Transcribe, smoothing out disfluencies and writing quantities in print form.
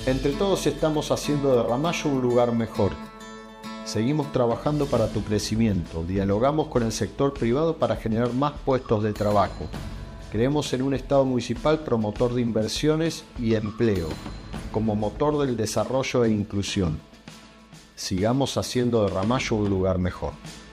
Entre todos estamos haciendo de Ramallo un lugar mejor. Seguimos trabajando para tu crecimiento, dialogamos con el sector privado para generar más puestos de trabajo. Creemos en un Estado municipal promotor de inversiones y empleo, como motor del desarrollo e inclusión. Sigamos haciendo de Ramallo un lugar mejor.